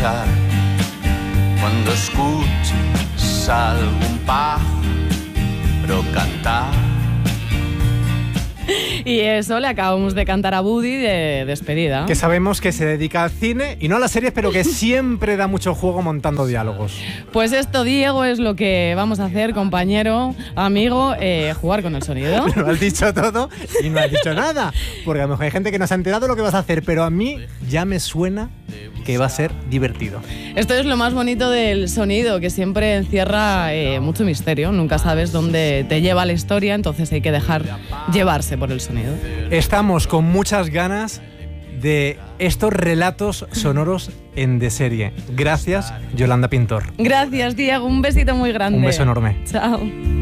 escuchar cuando escuches algún pájaro cantar. Y eso le acabamos de cantar a Buddy de despedida. Que sabemos que se dedica al cine y no a las series, pero que siempre da mucho juego montando diálogos. Pues esto, Diego, es lo que vamos a hacer, compañero, amigo, jugar con el sonido. Lo has dicho todo y no has dicho nada. Porque a lo mejor hay gente que no se ha enterado de lo que vas a hacer, pero a mí ya me suena que va a ser divertido. Esto es lo más bonito del sonido, que siempre encierra mucho misterio. Nunca sabes dónde te lleva la historia, entonces hay que dejar llevarse por el sonido. Estamos con muchas ganas de estos relatos sonoros en De Serie. Gracias, Yolanda Pintor. Gracias, Diego. Un besito muy grande. Un beso enorme. Chao.